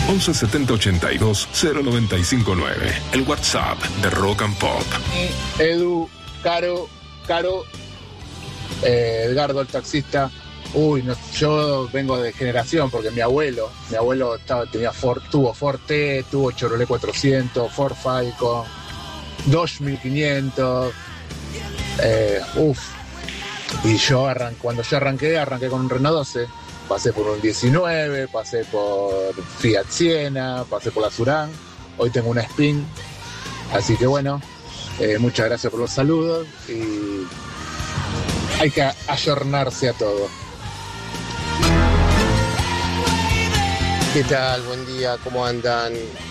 11 70 82 0959. El WhatsApp de Rock and Pop. Edu, Caro, Edgardo, el taxista. Yo vengo de generación porque mi abuelo tuvo Forte, tuvo Chevrolet 400, Ford Falcon, Dodge 1500. Y cuando yo arranqué con un Renault 12. Pasé por un 19, pasé por Fiat Siena, pasé por la Surán. Hoy tengo una Spin. Así que bueno, muchas gracias por los saludos. Y hay que ayornarse a todo. ¿Qué tal? Buen día, ¿cómo andan?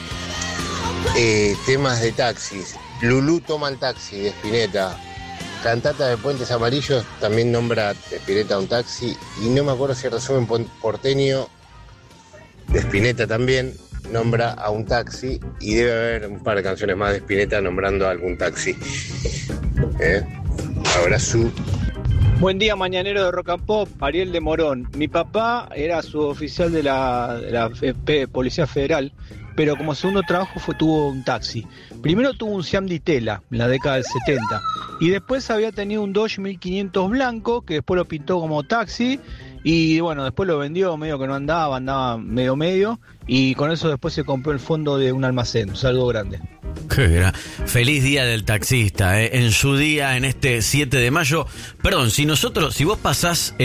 Temas de taxis. Lulú toma el taxi de Spinetta. Cantata de Puentes Amarillos también nombra de Spinetta un taxi. Y no me acuerdo si el resumen porteño de Spinetta también nombra a un taxi. Y debe haber un par de canciones más de Spinetta nombrando a algún taxi. Abrazo. Buen día, mañanero de Rock and Pop, Ariel de Morón. Mi papá era suboficial de la Policía Federal, pero como segundo trabajo tuvo un taxi. Primero tuvo un Siam Di Tela, en la década del 70, y después había tenido un Dodge 1500 blanco, que después lo pintó como taxi, y bueno, después lo vendió, medio que no andaba medio, y con eso después se compró el fondo de un almacén. Un saludo grande. Feliz día del taxista, en su día, en este 7 de mayo. Perdón, si vos pasás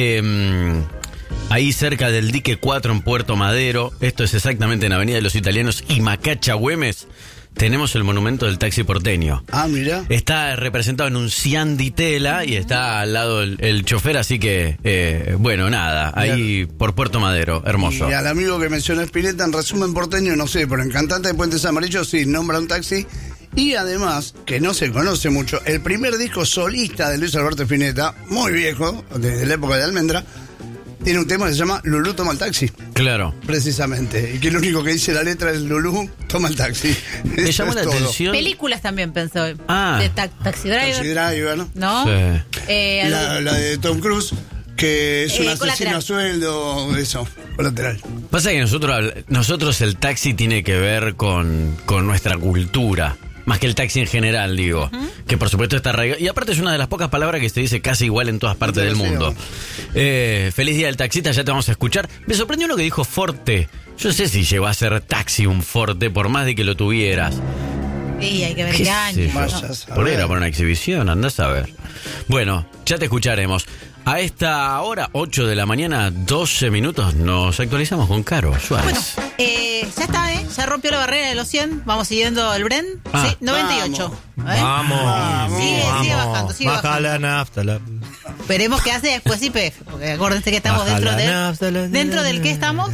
ahí cerca del dique 4 en Puerto Madero, esto es exactamente en Avenida de los Italianos y Macacha Güemes, tenemos el monumento del taxi porteño. Ah, mira. Está representado en un Siam Di Tela y está al lado el chofer, así que, bueno, nada, ahí por Puerto Madero, hermoso. Y al amigo que mencionó Spinetta, en resumen porteño, no sé, pero en Cantante de Puentes Amarillos sí, nombra un taxi. Y además, que no se conoce mucho, el primer disco solista de Luis Alberto Spinetta, muy viejo, desde la época de Almendra, tiene un tema que se llama Lulú toma el taxi. Claro. Precisamente. Y que lo único que dice la letra es Lulú toma el taxi. Me llamó la atención. Películas también pensó. De Taxi Driver. Taxi Driver, ¿no? Sí. La de Tom Cruise, que es un asesino a sueldo, eso, colateral. Pasa que nosotros el taxi tiene que ver con nuestra cultura. Más que el taxi en general, digo. Que por supuesto está arraigado. Y aparte es una de las pocas palabras que se dice casi igual en todas partes del mundo. Feliz día del taxista, ya te vamos a escuchar. Me sorprendió lo que dijo Forte. Yo no sé si llegó a ser taxi un Forte, por más de que lo tuvieras. Sí, hay que ver qué año. Por ahí era para una exhibición, andás a ver. Bueno, ya te escucharemos. A esta hora, 8 de la mañana, 12 minutos, nos actualizamos con Caro Suárez. Bueno, ya está, ya rompió la barrera de los 100. Vamos siguiendo el Bren. Sí, 98. Vamos. Sigue bajando, Baja la nafta. Veremos qué hace después YPF. Porque acuérdense que estamos dentro del ¿qué estamos?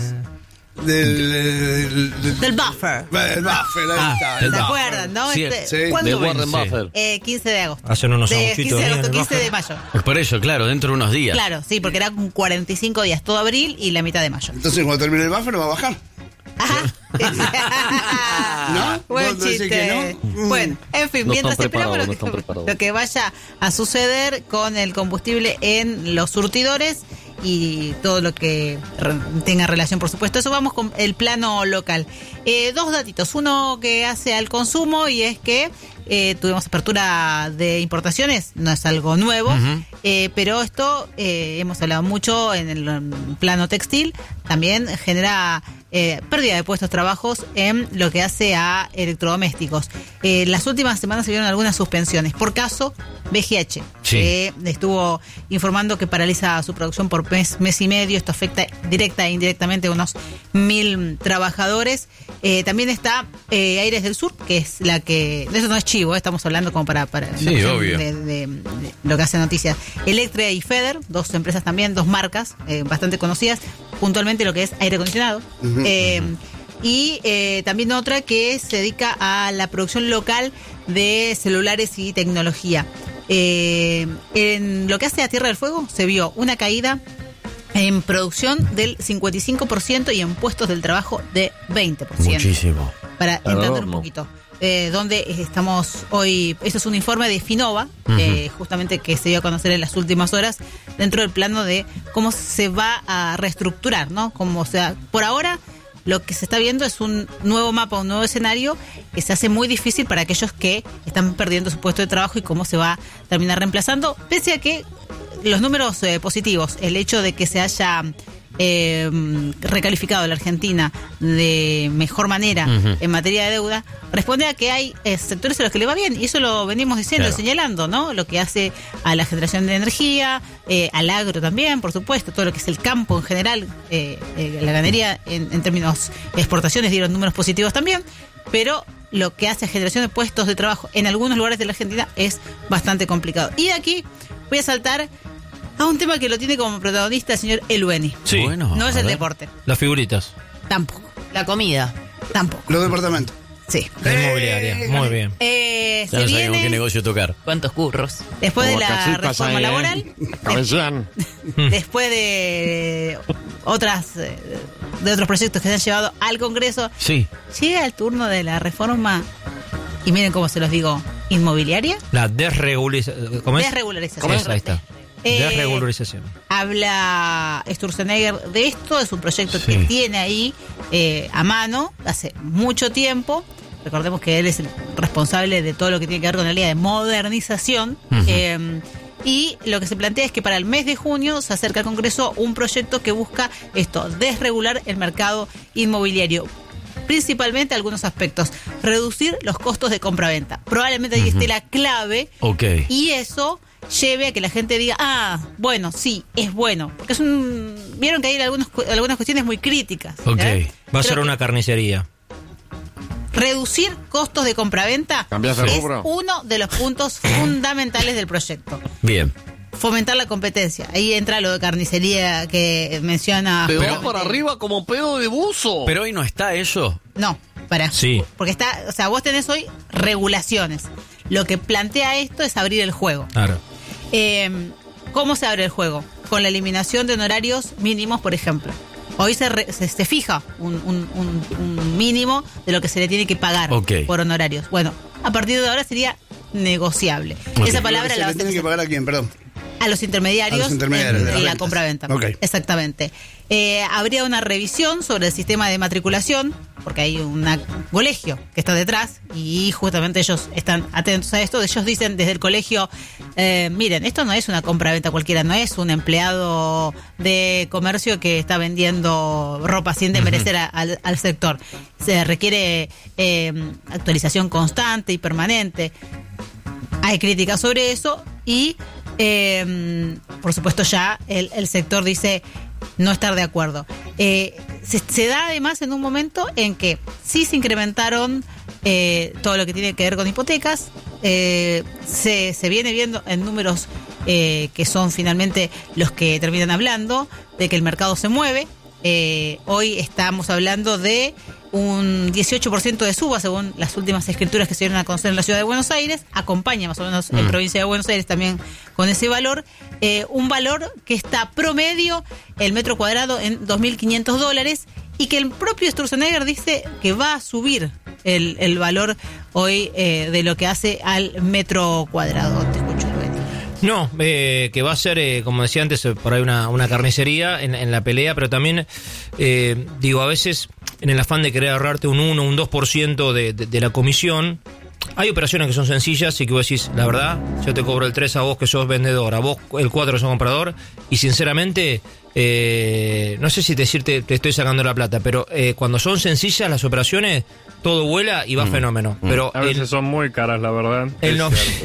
Del buffer. El buffer, ahí está. ¿Se acuerdan, no? Sí, ¿Cuándo de Warren Buffett. 15 de agosto. Hacen unos 15 de mayo. Es por eso, claro, dentro de unos días. Claro, sí, porque era 45 días, todo abril y la mitad de mayo. Entonces cuando termine el buffer va a bajar. ¿No? Buen chiste. Que no. Bueno, en fin, mientras esperamos lo que vaya a suceder con el combustible en los surtidores y todo lo que tenga relación, por supuesto. Eso vamos con el plano local. Dos datitos. Uno que hace al consumo y es que tuvimos apertura de importaciones, no es algo nuevo, pero esto hemos hablado mucho en el plano textil, también genera pérdida de puestos de trabajos en lo que hace a electrodomésticos. Las últimas semanas se vieron algunas suspensiones. Por caso, BGH, que estuvo informando que paraliza su producción por mes y medio. Esto afecta directa e indirectamente a unos 1.000 trabajadores. También está Aires del Sur, que es la que... Eso no es chivo, estamos hablando como para sí, obvio. De lo que hace noticias. Electre y Feder, dos empresas también, dos marcas bastante conocidas, puntualmente lo que es aire acondicionado. Y también otra que se dedica a la producción local de celulares y tecnología. En lo que hace a Tierra del Fuego se vio una caída en producción del 55% y en puestos del trabajo de 20%. Muchísimo. Para entender un poquito. Donde estamos hoy, esto es un informe de Finova, justamente que se dio a conocer en las últimas horas, dentro del plano de cómo se va a reestructurar, ¿no? Como, o sea, por ahora lo que se está viendo es un nuevo mapa, un nuevo escenario que se hace muy difícil para aquellos que están perdiendo su puesto de trabajo y cómo se va a terminar reemplazando, pese a que los números positivos, el hecho de que se haya recalificado la Argentina de mejor manera en materia de deuda, responde a que hay sectores a los que le va bien, y eso lo venimos diciendo, señalando, ¿no? Lo que hace a la generación de energía, al agro también, por supuesto, todo lo que es el campo en general, la ganadería en términos de exportaciones dieron números positivos también, pero lo que hace a generación de puestos de trabajo en algunos lugares de la Argentina es bastante complicado. Y de aquí voy a saltar a un tema que lo tiene como protagonista el señor Elueni. Sí. Bueno, No es el deporte. Las figuritas. Tampoco. La comida. Tampoco. Los departamentos. Sí. La inmobiliaria. Muy bien. Ya Se no sabemos viene, qué negocio tocar. ¿Cuántos curros? después de Como la casitas reforma ahí, laboral, Cabezón. después de de otros proyectos que se han llevado al Congreso, Sí. llega el turno de la reforma, y miren cómo se los digo, inmobiliaria. La desregularización. ¿Cómo es? Desregularización. Ahí está. Desregularización. Habla Sturzenegger de esto, es un proyecto que tiene ahí a mano hace mucho tiempo. Recordemos que él es el responsable de todo lo que tiene que ver con la línea de modernización. Y lo que se plantea es que para el mes de junio se acerca al Congreso un proyecto que busca esto, desregular el mercado inmobiliario. Principalmente algunos aspectos. Reducir los costos de compraventa. Probablemente ahí esté la clave. Ok. Y eso lleve a que la gente diga, bueno, sí, es bueno. Porque vieron que hay algunas cuestiones muy críticas. Ok. Va a ser una carnicería. Reducir costos de compraventa ¿Cambiás de es rubro? uno de los puntos fundamentales del proyecto. Bien. Fomentar la competencia. Ahí entra lo de carnicería que menciona. Te va para arriba como pedo de buzo. Pero hoy no está eso. No, para. Sí. Porque está, o sea, vos tenés hoy regulaciones. Lo que plantea esto es abrir el juego. Claro. ¿Cómo se abre el juego? Con la eliminación de honorarios mínimos, por ejemplo. Hoy se fija un mínimo de lo que se le tiene que pagar por honorarios. Bueno, a partir de ahora sería negociable. Esa palabra ¿Se la le vas a tienen que pagar a quién? Perdón. a los intermediarios, en de la ventas. compra-venta. Ok. Exactamente. Habría una revisión sobre el sistema de matriculación, porque hay un colegio que está detrás y justamente ellos están atentos a esto. Ellos dicen desde el colegio, miren, esto no es una compra-venta cualquiera, no es un empleado de comercio que está vendiendo ropa sin desmerecer al sector. Se requiere actualización constante y permanente. Hay críticas sobre eso y por supuesto ya el sector dice no estar de acuerdo. Se da además en un momento en que sí se incrementaron todo lo que tiene que ver con hipotecas, se viene viendo en números que son finalmente los que terminan hablando de que el mercado se mueve. Hoy estamos hablando de un 18% de suba según las últimas escrituras que se dieron a conocer en la ciudad de Buenos Aires. Acompaña más o menos en provincia de Buenos Aires también con ese valor. Un valor que está promedio el metro cuadrado en $2.500 y que el propio Sturzenegger dice que va a subir el valor hoy de lo que hace al metro cuadrado. Te escucho, Luis. No, que va a ser, como decía antes, por ahí una carnicería en la pelea, pero también, digo, a veces en el afán de querer ahorrarte un 1, un 2% de la comisión, hay operaciones que son sencillas y que vos decís, la verdad, yo te cobro el 3 a vos que sos vendedor, a vos el 4 que sos comprador, y sinceramente, no sé si decirte te estoy sacando la plata, pero cuando son sencillas las operaciones, todo vuela y va fenómeno. Pero a veces son muy caras, la verdad. El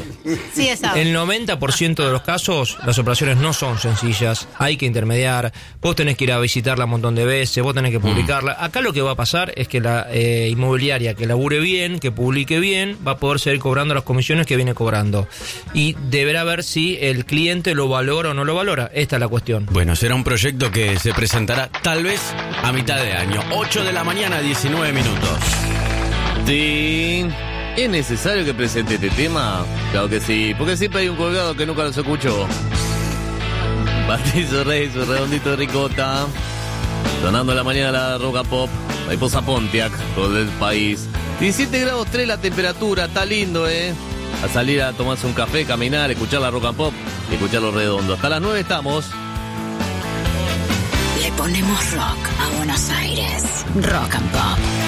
90% de los casos, las operaciones no son sencillas, hay que intermediar, vos tenés que ir a visitarla un montón de veces, vos tenés que publicarla. Acá lo que va a pasar es que la inmobiliaria que labure bien, que publique bien, va a poder seguir cobrando las comisiones que viene cobrando. Y deberá ver si el cliente lo valora o no lo valora. Esta es la cuestión. Bueno, será un proyecto que se presentará tal vez a mitad de año. 8 de la mañana, 19 minutos. Sí. ¿Es necesario que presente este tema? Claro que sí, porque siempre hay un colgado que nunca los escuchó. Patricio Rey, su redondito de ricota. Sonando en la mañana la Roca Pop. Mariposa Pontiac, todo el país. 17 grados 3 la temperatura, está lindo, A salir a tomarse un café, caminar, escuchar la Roca Pop y escuchar los redondos. Hasta las 9 estamos. Le ponemos rock a Buenos Aires. Rock and Pop.